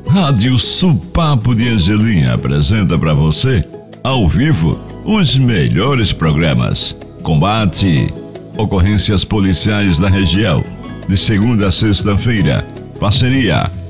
Rádio Supapo de Angelim apresenta para você, ao vivo, os melhores programas. Combate, ocorrências policiais da região, de segunda a sexta-feira. Parceria